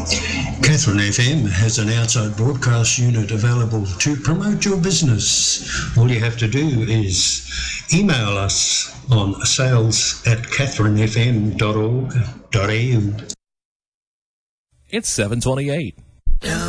Catherine FM has an outside broadcast unit available to promote your business. All you have to do is email us on sales@catherinefm.org.au. It's 7:28.